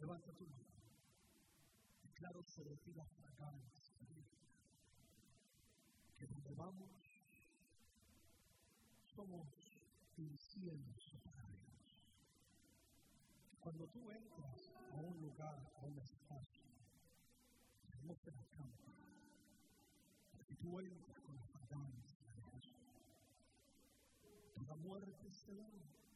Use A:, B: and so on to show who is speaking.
A: Levanta tu mano. Declaro sobre ti la fragancia de vida. Que donde vamos, somos incienso para Dios. Cuando tú entras a un lugar, a un espacio, no te la cambia. Porque tú entras con la fragancia de Jesús. Toda muerte se va.